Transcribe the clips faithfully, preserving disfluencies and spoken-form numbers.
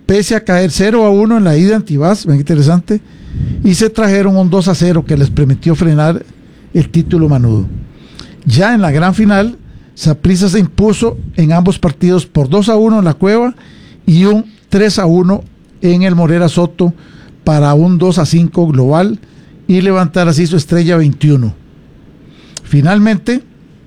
pese a caer cero a uno en la ida en Tibás, ven interesante, y se trajeron un dos a cero que les permitió frenar el título manudo. Ya en la gran final, Saprissa se impuso en ambos partidos por dos a uno en la Cueva y un tres a uno en el Morera Soto para un dos a cinco global y levantar así su estrella veintiuno. Finalmente,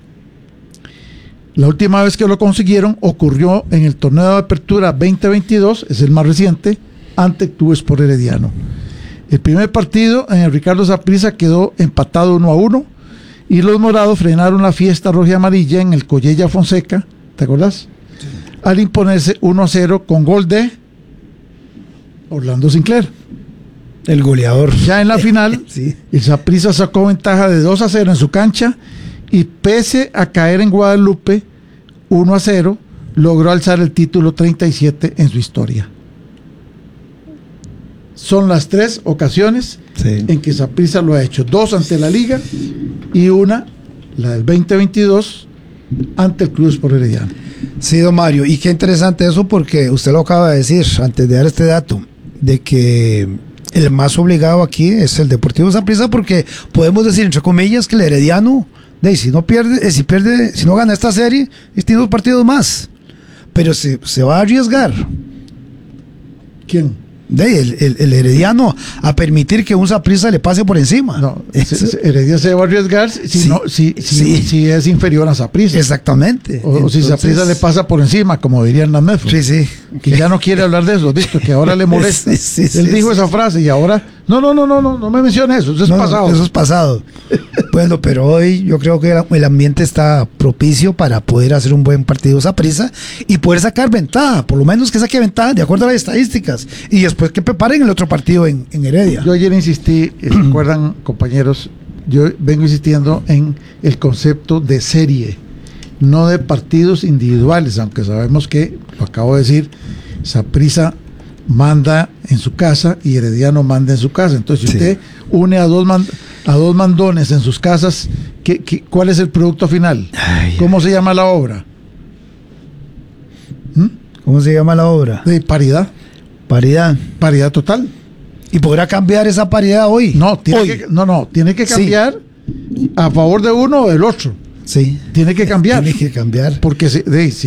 la última vez que lo consiguieron ocurrió en el torneo de apertura veinte veintidós, es el más reciente, ante Club Sport Herediano. El primer partido en el Ricardo Saprissa quedó empatado uno a uno y los morados frenaron la fiesta roja y amarilla en el Collella Fonseca, ¿te acordás? Sí. Al imponerse uno a cero con gol de Orlando Sinclair, el goleador. Ya en la final, sí. El Saprissa sacó ventaja de dos a cero en su cancha y pese a caer en Guadalupe uno a cero, logró alzar el título treinta y siete en su historia. Son las tres ocasiones sí. en que Saprissa lo ha hecho, dos ante la Liga y una, la del veinte veintidós, ante el Club Sport Herediano. Sí, don Mario, y qué interesante eso porque usted lo acaba de decir antes de dar este dato, de que el más obligado aquí es el Deportivo Saprissa, porque podemos decir entre comillas que el Herediano, de, si no pierde, eh, si pierde, si no gana esta serie, tiene dos partidos más, pero se, se va a arriesgar. ¿Quién? De, el, el, el Herediano a permitir que un Saprissa le pase por encima. No, Heredia se va a arriesgar si, sí, no, si, si, sí. si es inferior a Saprissa. Exactamente. O, Entonces, o si Saprissa le pasa por encima, como dirían las Medford. Sí, sí. Que ya no quiere hablar de eso, visto que ahora le molesta. Sí, sí, sí, Él sí, dijo sí. esa frase y ahora, no, no, no, no, no, no me mencione eso, eso es no, pasado. Eso es pasado. Bueno, pero hoy yo creo que el ambiente está propicio para poder hacer un buen partido Saprissa y poder sacar ventaja, por lo menos que saque ventaja de acuerdo a las estadísticas y después que preparen el otro partido en, en Heredia. Yo ayer insistí, ¿se acuerdan, compañeros? Yo vengo insistiendo en el concepto de serie, no de partidos individuales, aunque sabemos que, lo acabo de decir, Saprissa manda en su casa y Herediano manda en su casa. Entonces, si sí. usted une a dos, man, a dos mandones en sus casas, ¿qué, qué, ¿cuál es el producto final? Ay, ¿Cómo ay. se llama la obra? ¿Mm? ¿Cómo se llama la obra? De paridad. Paridad. Paridad total. ¿Y podrá cambiar esa paridad hoy? No, tiene hoy. Que, no, no, tiene que cambiar sí. a favor de uno o del otro. Sí. Tiene que cambiar. Tiene que cambiar. Porque si, de, si